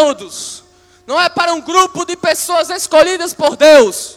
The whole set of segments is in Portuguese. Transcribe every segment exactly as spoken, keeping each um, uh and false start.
todos. Não é para um grupo de pessoas escolhidas por Deus.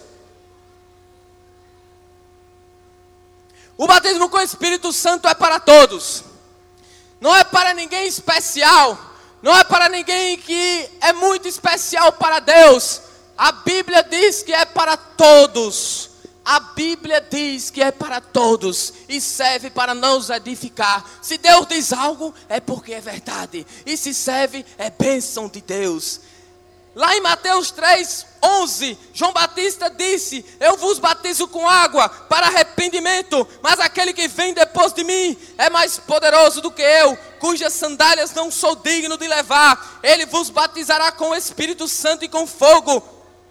O batismo com o Espírito Santo é para todos. Não é para ninguém especial. Não é para ninguém que é muito especial para Deus. A Bíblia diz que é para todos. A Bíblia diz que é para todos e serve para nos edificar. Se Deus diz algo, é porque é verdade. E se serve, é bênção de Deus. Lá em Mateus três, onze, João Batista disse: eu vos batizo com água para arrependimento, mas aquele que vem depois de mim é mais poderoso do que eu, cujas sandálias não sou digno de levar. Ele vos batizará com o Espírito Santo e com fogo.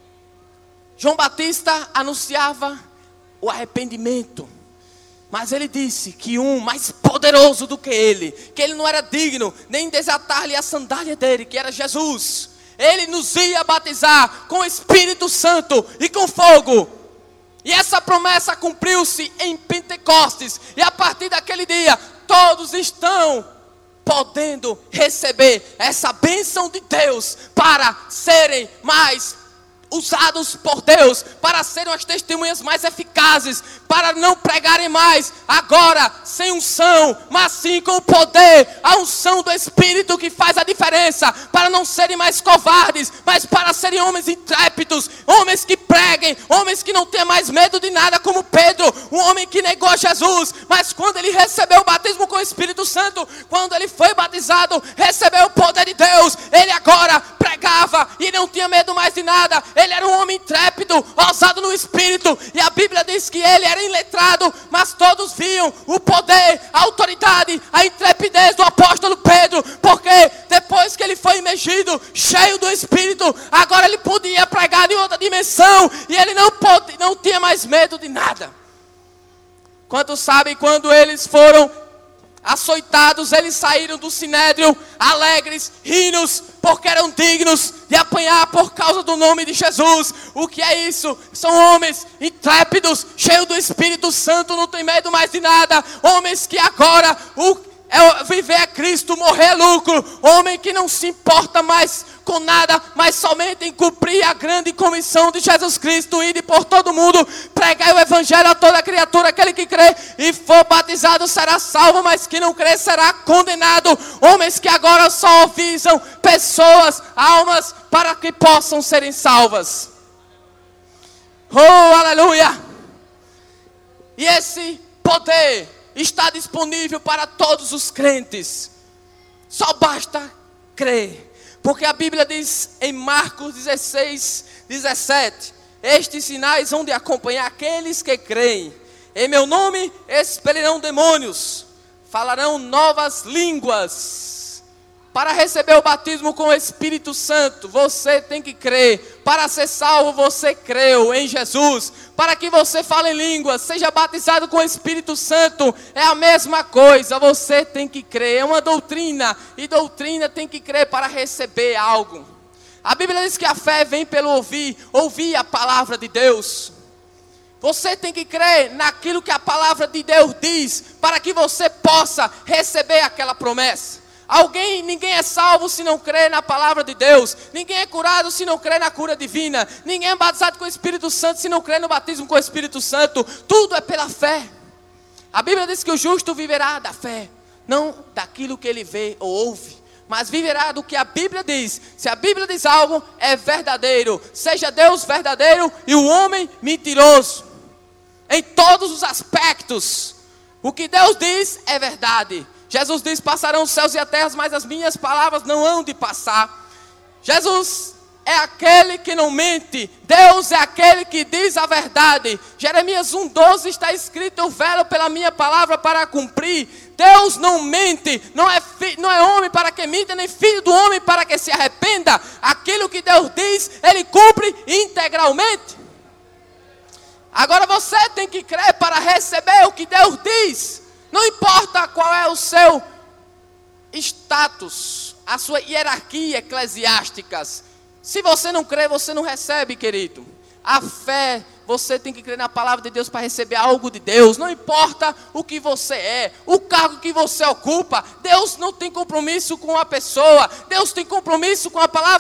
João Batista anunciava o arrependimento, mas ele disse que um mais poderoso do que ele, que ele não era digno nem desatar-lhe a sandália dele, que era Jesus. Ele nos ia batizar com o Espírito Santo e com fogo. E essa promessa cumpriu-se em Pentecostes. E a partir daquele dia, todos estão podendo receber essa bênção de Deus para serem mais usados por Deus, para serem as testemunhas mais eficazes, para não pregarem mais agora sem unção, mas sim com o poder, a unção do Espírito que faz a diferença, para não serem mais covardes, mas para serem homens intrépidos, homens que preguem, homens que não tenham mais medo de nada, como Pedro, um homem que negou a Jesus, mas quando ele recebeu o batismo com o Espírito Santo, quando ele foi batizado, recebeu o poder de Deus, ele agora pregava e não tinha medo mais de nada. Ele era um homem intrépido, ousado no Espírito. E a Bíblia diz que ele era iletrado, mas todos viam o poder, a autoridade, a intrepidez do apóstolo Pedro. Porque depois que ele foi imergido, cheio do Espírito, agora ele podia pregar em outra dimensão. E ele não, pode, não tinha mais medo de nada. Quantos sabem, quando eles foram açoitados, eles saíram do sinédrio alegres, rinos, porque eram dignos de apanhar por causa do nome de Jesus. O que é isso? São homens intrépidos, cheios do Espírito Santo, não tem medo mais de nada. Homens que agora o É viver é Cristo, morrer é lucro. Homem que não se importa mais com nada, mas somente em cumprir a grande comissão de Jesus Cristo, ir por todo mundo, pregar o Evangelho a toda criatura. Aquele que crê e for batizado será salvo, mas que não crê será condenado. Homens que agora só visam pessoas, almas, para que possam serem salvas. Oh, aleluia! E esse poder está disponível para todos os crentes. Só basta crer. Porque a Bíblia diz em Marcos dezesseis, dezessete: estes sinais hão de acompanhar aqueles que creem. Em meu nome expelirão demônios, falarão novas línguas. Para receber o batismo com o Espírito Santo, você tem que crer. Para ser salvo, você creu em Jesus. Para que você fale em línguas, seja batizado com o Espírito Santo, é a mesma coisa. Você tem que crer. É uma doutrina. E doutrina tem que crer para receber algo. A Bíblia diz que a fé vem pelo ouvir. Ouvir a palavra de Deus. Você tem que crer naquilo que a palavra de Deus diz, para que você possa receber aquela promessa. Alguém, ninguém é salvo se não crê na palavra de Deus. Ninguém é curado se não crê na cura divina. Ninguém é batizado com o Espírito Santo se não crê no batismo com o Espírito Santo. Tudo é pela fé. A Bíblia diz que o justo viverá da fé, não daquilo que ele vê ou ouve, mas viverá do que a Bíblia diz. Se a Bíblia diz algo, é verdadeiro. Seja Deus verdadeiro e o homem mentiroso. Em todos os aspectos, o que Deus diz é verdade. Jesus diz: passarão os céus e a terra, mas as minhas palavras não hão de passar. Jesus é aquele que não mente. Deus é aquele que diz a verdade. Jeremias um, doze está escrito: eu velo pela minha palavra para cumprir. Deus não mente, não é, fi, não é homem para que minta, nem filho do homem para que se arrependa. Aquilo que Deus diz, Ele cumpre integralmente. Agora você tem que crer para receber o que Deus diz. Não importa qual é o seu status, a sua hierarquia eclesiástica. Se você não crê, você não recebe, querido. A fé, você tem que crer na palavra de Deus para receber algo de Deus. Não importa o que você é, o cargo que você ocupa. Deus não tem compromisso com a pessoa. Deus tem compromisso com a palavra